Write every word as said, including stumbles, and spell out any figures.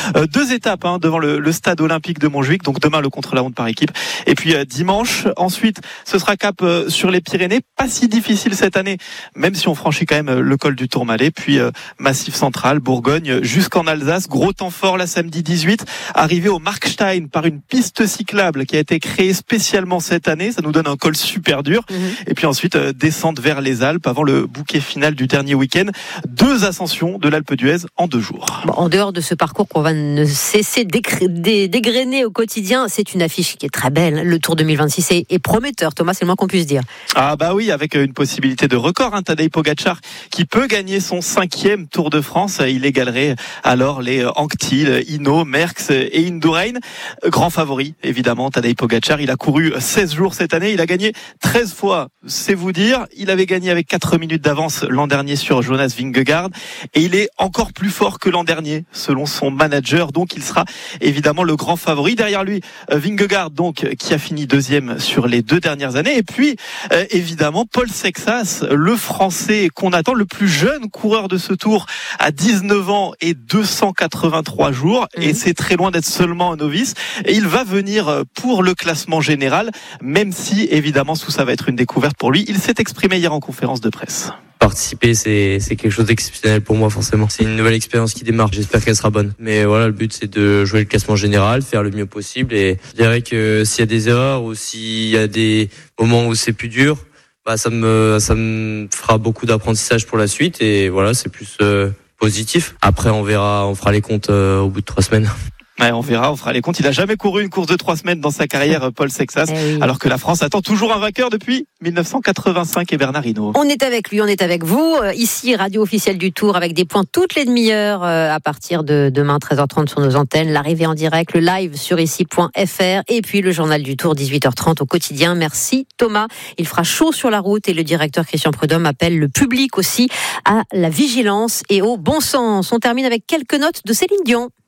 Euh, deux étapes hein, devant le, le stade olympique de Montjuic. Donc demain le contre-la-montre par équipe. Et puis euh, dimanche, ensuite, ce sera cap euh, sur les Pyrénées. Pas si difficile cette année, même si on franchit quand même euh, le col du Tourmalet. Puis euh, Massif Central, Bourgogne, jusqu'en Alsace. Gros temps fort la samedi dix-huit. Arrivé au Markstein par une piste cyclable qui a été créée spécialement cette année. Ça nous donne un col super dur. Mmh. Et puis ensuite, euh, descente vers les Alpes avant le bouquet final du dernier week-end. Deux ascensions de l'Alpe d'Huez en deux jours. Bon, en dehors de ce parcours qu'on va ne cesser d'égrener au quotidien, c'est une affiche qui est très belle. Le Tour deux mille vingt-six est, est prometteur, Thomas, c'est le moins qu'on puisse dire. Ah bah oui, avec une possibilité de record, hein, Tadej Pogačar qui peut gagner son cinquième Tour de France. Il égalerait alors les Anquetil, Hinault, Merckx et Indurain. Grand favori, évidemment, Tadej Pogačar. Il a couru seize jours cette année. Il a gagné treize fois, c'est vous dire. Il avait gagné avec quatre minutes d'avance l'an dernier sur Jonas Vingegaard. Et il est encore plus fort que l'an dernier, selon son manager. Donc, il sera évidemment le grand favori. Derrière lui, Vingegaard, donc, qui a fini deuxième sur les deux dernières années. Et puis, euh, évidemment, Paul Sexas, le Français qu'on attend, le plus jeune coureur de ce Tour, à dix-neuf ans et deux cent quatre-vingt-trois jours. Mmh. Et c'est très loin d'être seulement un novice. Et il va venir pour le classement général, même si, évidemment, tout ça va être une découverte pour lui. Il s'est exprimé hier en conférence de presse. Participer, c'est, c'est quelque chose d'exceptionnel pour moi, forcément. C'est une nouvelle expérience qui démarre. J'espère qu'elle sera bonne. Mais voilà, le but, c'est de jouer le classement général, faire le mieux possible. Et je dirais que s'il y a des erreurs ou s'il y a des moments où c'est plus dur, bah, ça me, ça me fera beaucoup d'apprentissage pour la suite. Et voilà, c'est plus euh, positif. Après, on verra, on fera les comptes euh, au bout de trois semaines. Ouais, on verra, on fera les comptes. Il a jamais couru une course de trois semaines dans sa carrière, Paul Sexas, eh oui. Alors que la France attend toujours un vainqueur depuis dix-neuf cent quatre-vingt-cinq et Bernard Hinault. On est avec lui, on est avec vous. Ici, radio officielle du Tour, avec des points toutes les demi-heures à partir de demain treize heures trente sur nos antennes. L'arrivée en direct, le live sur ici point f r et puis le journal du Tour dix-huit heures trente au quotidien. Merci Thomas. Il fera chaud sur la route et le directeur Christian Prudhomme appelle le public aussi à la vigilance et au bon sens. On termine avec quelques notes de Céline Dion.